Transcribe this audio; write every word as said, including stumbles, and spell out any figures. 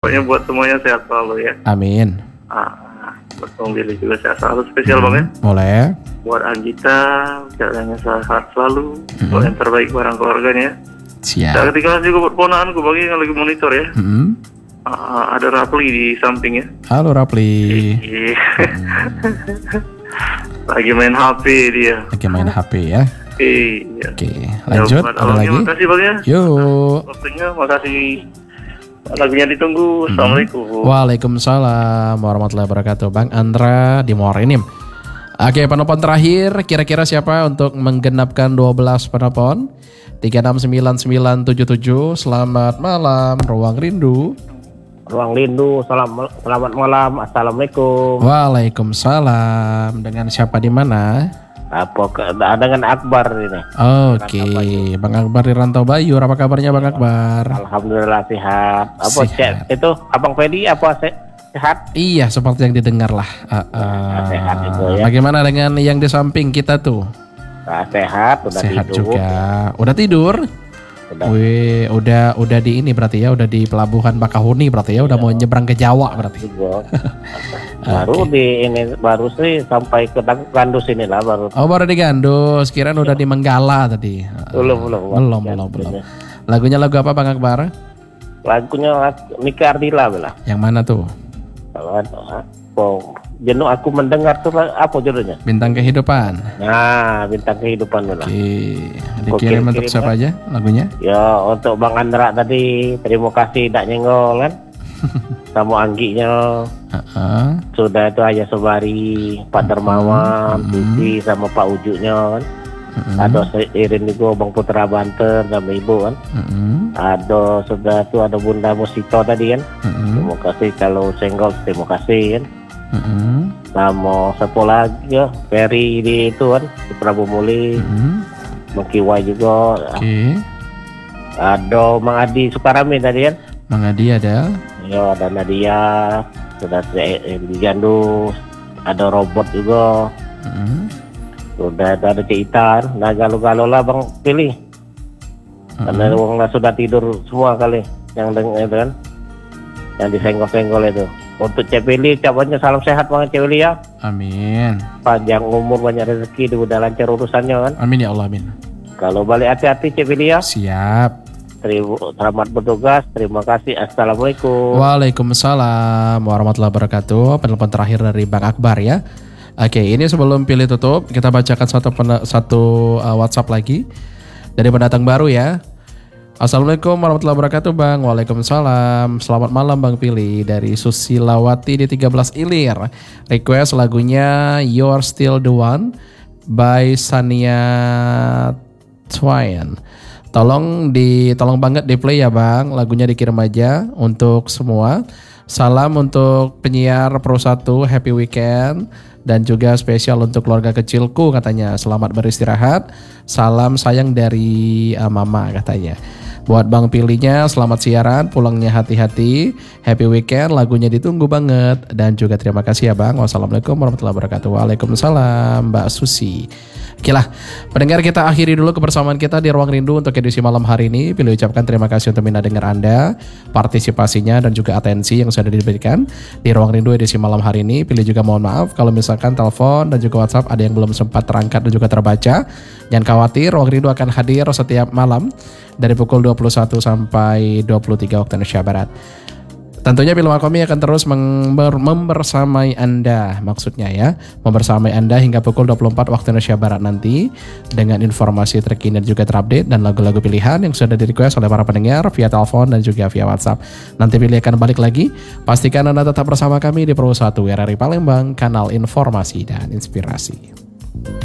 Pokoknya buat semuanya sehat selalu ya. Amin. Ah, buat Bang Billy juga sehat selalu. Spesial hmm. Bang ya. Boleh. Buat Anggita, jalannya sehat selalu. Hmm. Buat yang terbaik barang keluarganya. Siap. Dan ketika juga buat ponaanku bagi yang lagi monitor ya. Hmm. Ah, ada Rapli di samping ya. Halo Rapli. Hmm. Lagi main H P dia. Lagi main H P ya. Iya. Oke, lanjut. Ya, ada lagi? Terima kasih Bang ya. Yuk. Waktunya, makasih. Lagunya ditunggu. Hmm. Assalamualaikum. Waalaikumsalam warahmatullahi wabarakatuh. Bang Andra di Morenim. Oke, penelpon terakhir. Kira-kira siapa untuk menggenapkan dua belas penelpon? tiga enam sembilan sembilan tujuh tujuh. Selamat malam, Ruang Rindu. Ruang Rindu, salam, selamat malam. Assalamualaikum. Waalaikumsalam. Dengan siapa di mana? Apa ke, dengan Akbar ini. Oke, Bang Akbar di Rantau Bayur. Apa kabarnya Bang Akbar? Alhamdulillah sehat. Apa Sehat. cek itu Abang Fedi apa se sehat? Iya, seperti yang didengar lah. Uh, uh, Sehat itu ya. Bagaimana dengan yang di samping kita tuh? Nah, sehat, udah Sehat tidur. juga. Udah tidur? Udah. Wih, udah udah di ini berarti ya, udah di pelabuhan Bakahuni berarti ya, udah mau nyebrang ke Jawa berarti. Juga. Baru di ini baru sih sampai ke Gandus ini lah baru. Oh, baru di Gandus, kirain udah di Menggala tadi. Belum, belum. Belum, belum, belum. Lagunya lagu apa Bang Akbar? Lagunya Nike Ardila belah. Yang mana tuh? Oh, jenuh aku mendengar tuh apa judulnya? Bintang Kehidupan. Nah, Bintang Kehidupan belah. Oke, dikirim untuk siapa aja lagunya? Ya, untuk Bang Andra tadi, terima kasih tidak nyenggol kan. Sama Angginya. Uh-uh. Sudah itu Ayah Sobari, Pak Dermawan, Titi uh-huh. sama Pak Ujuknya kan. Uh-huh. Ada Irin juga Bang Putra Banter sama Ibu kan. Uh-huh. Ada sudah itu ada Bunda Musito tadi kan. Uh-huh. Terima kasih kalau senggol, terima kasih kan. Uh-huh. Sama siapa lagi ya, Ferry di itu kan, di Prabu Muli. Uh-huh. Bang Kiwai juga. Oke. Okay. Ada Mang Adi Sukarami tadi kan. Mang Adi ada. Ya, ada Nadia, sudah di Gandus, ada robot juga. Uh-huh. Sudah ada ada Ciitan. Nah, galau-galau lah Bang pilih. Uh-huh. Karena orang sudah tidur semua kali yang dengan itu kan. Yang disenggol-senggol itu. Untuk Cek Willy, ucapannya salam sehat banget Cek Willy ya. Amin. Panjang umur, banyak rezeki, udah lancar urusannya kan. Amin ya Allah, amin. Kalau balik hati-hati Cek Willy ya. Siap. Terima, selamat bertugas, terima kasih. Assalamualaikum. Waalaikumsalam warahmatullahi wabarakatuh. Penelpon terakhir dari Bang Akbar ya. Oke, ini sebelum pilih tutup, kita bacakan satu satu uh, WhatsApp lagi dari pendatang baru ya. Assalamualaikum warahmatullahi wabarakatuh Bang. Waalaikumsalam. Selamat malam Bang Pilih dari Susilawati di tiga belas Ilir. Request lagunya You're Still the One by Sania Twain. Tolong di tolong banget di play ya Bang. Lagunya dikirim aja untuk semua. Salam untuk penyiar Pro satu, happy weekend. Dan juga spesial untuk keluarga kecilku katanya. Selamat beristirahat. Salam sayang dari uh, Mama katanya. Buat Bang Pilihnya selamat siaran, pulangnya hati-hati, happy weekend, lagunya ditunggu banget. Dan juga terima kasih ya Bang. Wassalamualaikum warahmatullahi wabarakatuh. Waalaikumsalam Mbak Susi. Oke lah, pendengar kita akhiri dulu kebersamaan kita di Ruang Rindu untuk edisi malam hari ini. Pilih ucapkan terima kasih untuk minat dengar Anda, partisipasinya dan juga atensi yang sudah diberikan di Ruang Rindu edisi malam hari ini. Pilih juga mohon maaf kalau misalkan telepon dan juga WhatsApp ada yang belum sempat terangkat dan juga terbaca. Jangan khawatir, Ruang Rindu akan hadir setiap malam dari pukul dua puluh satu sampai dua puluh tiga waktu Indonesia Barat. Tentunya Film Makomi akan terus member, membersamai Anda, maksudnya ya, membersamai Anda hingga pukul dua puluh empat waktu Indonesia Barat nanti dengan informasi terkini dan juga terupdate dan lagu-lagu pilihan yang sudah di-request oleh para pendengar via telepon dan juga via WhatsApp. Nanti Pilih akan balik lagi. Pastikan Anda tetap bersama kami di Pro satu R R I Palembang, kanal informasi dan inspirasi.